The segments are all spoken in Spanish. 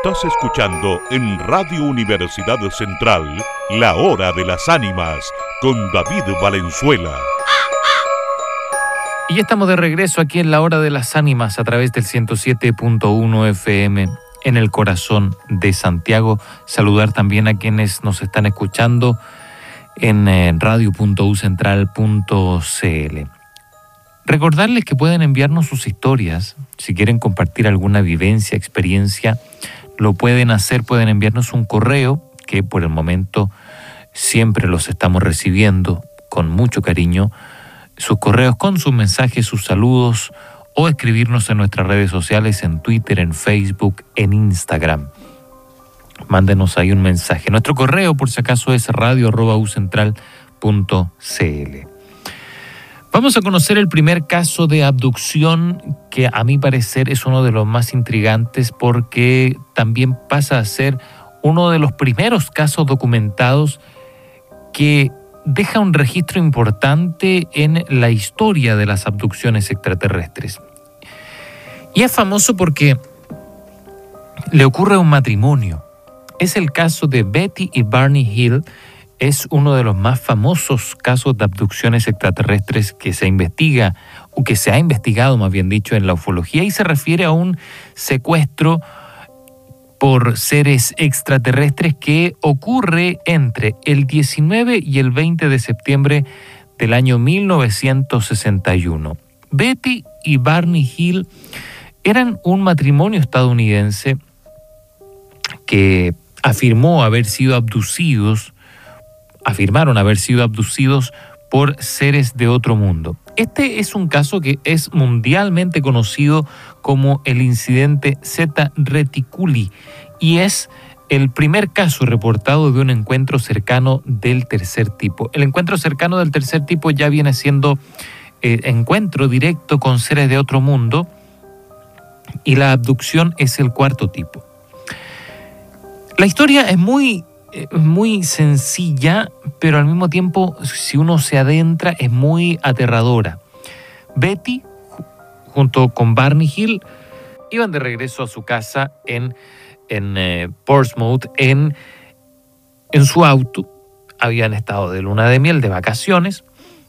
Estás escuchando en Radio Universidad Central La Hora de las Ánimas con David Valenzuela. Y ya estamos de regreso aquí en La Hora de las Ánimas a través del 107.1 FM en el corazón de Santiago. Saludar también a quienes nos están escuchando en radio.ucentral.cl. Recordarles que pueden enviarnos sus historias, si quieren compartir alguna vivencia, experiencia, lo pueden hacer, pueden enviarnos un correo, que por el momento siempre los estamos recibiendo con mucho cariño, sus correos con sus mensajes, sus saludos, o escribirnos en nuestras redes sociales, en Twitter, en Facebook, en Instagram. Mándenos ahí un mensaje. Nuestro correo, por si acaso, es radio@ucentral.cl. Vamos a conocer el primer caso de abducción, que a mi parecer es uno de los más intrigantes porque también pasa a ser uno de los primeros casos documentados que deja un registro importante en la historia de las abducciones extraterrestres. Y es famoso porque le ocurre a un matrimonio. Es el caso de Betty y Barney Hill. Es uno de los más famosos casos de abducciones extraterrestres que se investiga, o que se ha investigado, más bien dicho, en la ufología, y se refiere a un secuestro por seres extraterrestres que ocurre entre el 19 y el 20 de septiembre del año 1961. Betty y Barney Hill eran un matrimonio estadounidense que afirmaron haber sido abducidos por seres de otro mundo. Este es un caso que es mundialmente conocido como el incidente Zeta Reticuli y es el primer caso reportado de un encuentro cercano del tercer tipo. El encuentro cercano del tercer tipo ya viene siendo encuentro directo con seres de otro mundo, y la abducción es el cuarto tipo. La historia es muy sencilla, pero al mismo tiempo, si uno se adentra, es muy aterradora. Betty, junto con Barney Hill, iban de regreso a su casa en Portsmouth, en su auto. Habían estado de luna de miel, de vacaciones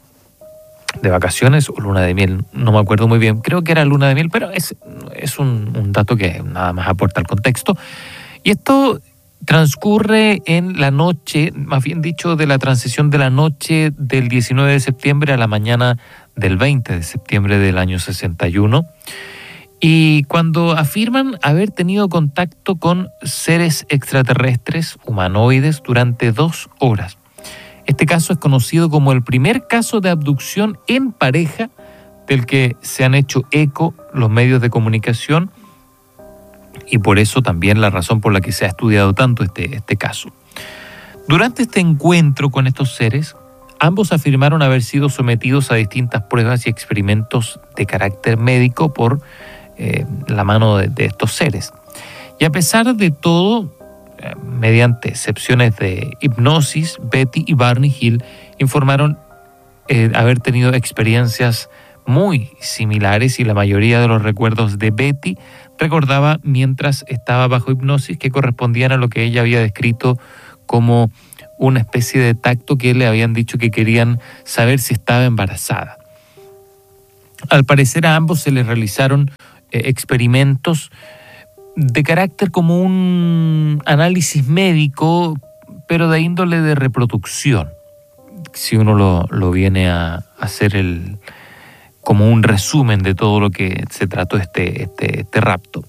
o luna de miel, no me acuerdo muy bien, creo que era luna de miel, pero es un dato que nada más aporta al contexto. Y esto transcurre en la noche, más bien dicho, de la transición de la noche del 19 de septiembre a la mañana del 20 de septiembre del año 61. Y cuando afirman haber tenido contacto con seres extraterrestres humanoides durante 2 horas. Este caso es conocido como el primer caso de abducción en pareja del que se han hecho eco los medios de comunicación, y por eso también la razón por la que se ha estudiado tanto este caso. Durante este encuentro con estos seres, ambos afirmaron haber sido sometidos a distintas pruebas y experimentos de carácter médico por la mano de estos seres. Y a pesar de todo, mediante sesiones de hipnosis, Betty y Barney Hill informaron haber tenido experiencias muy similares, y la mayoría de los recuerdos de Betty recordaba mientras estaba bajo hipnosis, que correspondían a lo que ella había descrito como una especie de tacto que le habían dicho que querían saber si estaba embarazada. Al parecer a ambos se les realizaron experimentos de carácter como un análisis médico, pero de índole de reproducción, si uno lo viene a hacer como un resumen de todo lo que se trató este rapto.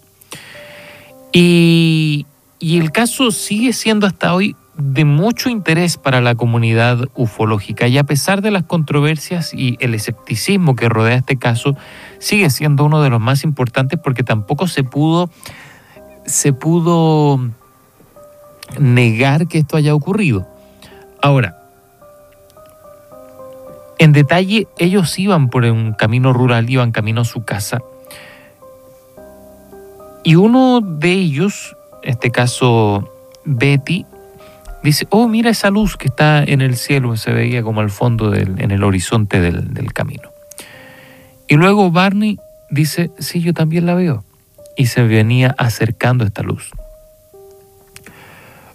Y el caso sigue siendo hasta hoy de mucho interés para la comunidad ufológica, y a pesar de las controversias y el escepticismo que rodea este caso, sigue siendo uno de los más importantes porque tampoco se pudo negar que esto haya ocurrido. Ahora, en detalle, ellos iban por un camino rural, iban camino a su casa, y uno de ellos, en este caso Betty, dice: oh, mira esa luz que está en el cielo, se veía como al fondo en el horizonte del camino. Y luego Barney dice: sí, yo también la veo, y se venía acercando esta luz.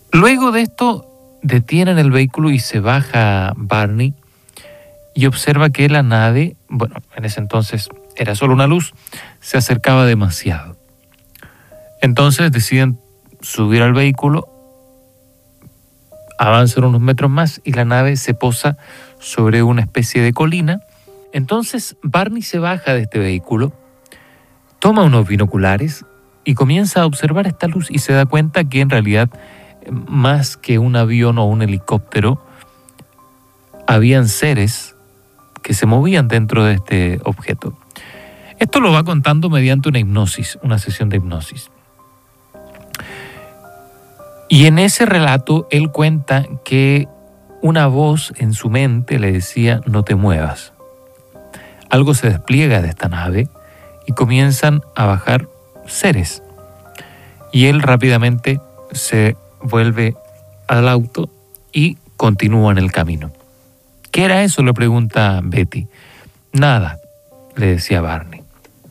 Luego de esto, detienen el vehículo y se baja Barney y observa que la nave, bueno, en ese entonces era solo una luz, se acercaba demasiado. Entonces deciden subir al vehículo, avanzan unos metros más y la nave se posa sobre una especie de colina. Entonces Barney se baja de este vehículo, toma unos binoculares y comienza a observar esta luz y se da cuenta que en realidad, más que un avión o un helicóptero, habían seres que se movían dentro de este objeto. Esto lo va contando mediante una hipnosis, una sesión de hipnosis. Y en ese relato él cuenta que una voz en su mente le decía: no te muevas. Algo se despliega de esta nave y comienzan a bajar seres. Y él rápidamente se vuelve al auto y continúa en el camino. ¿Qué era eso?, le pregunta Betty. Nada, le decía Barney.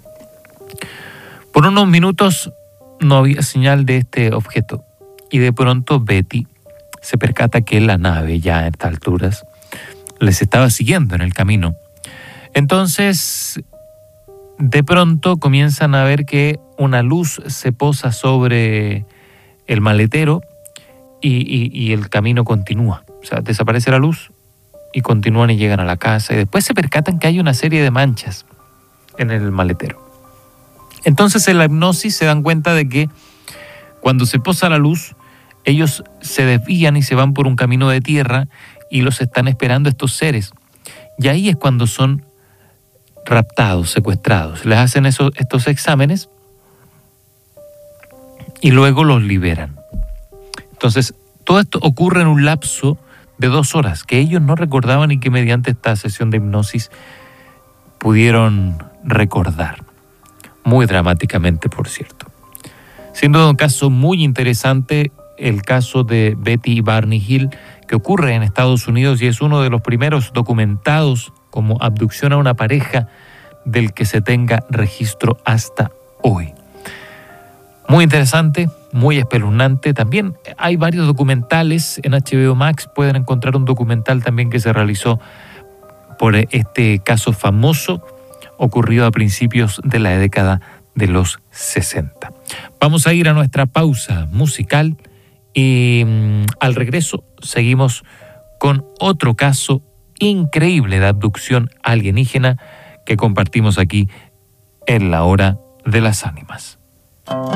Por unos minutos no había señal de este objeto y de pronto Betty se percata que la nave, ya a estas alturas, les estaba siguiendo en el camino. Entonces, de pronto comienzan a ver que una luz se posa sobre el maletero y el camino continúa. O sea, desaparece la luz y continúan y llegan a la casa. Y después se percatan que hay una serie de manchas en el maletero. Entonces, en la hipnosis se dan cuenta de que cuando se posa la luz, ellos se desvían y se van por un camino de tierra y los están esperando estos seres. Y ahí es cuando son raptados, secuestrados. Les hacen estos exámenes y luego los liberan. Entonces, todo esto ocurre en un lapso de 2 horas que ellos no recordaban y que mediante esta sesión de hipnosis pudieron recordar. Muy dramáticamente, por cierto. Siendo un caso muy interesante, el caso de Betty y Barney Hill, que ocurre en Estados Unidos y es uno de los primeros documentados como abducción a una pareja del que se tenga registro hasta hoy. Muy interesante, muy espeluznante. También hay varios documentales en HBO Max. Pueden encontrar un documental también que se realizó por este caso famoso ocurrido a principios de la década de los 60. Vamos a ir a nuestra pausa musical y al regreso seguimos con otro caso increíble de abducción alienígena que compartimos aquí en La Hora de las Ánimas.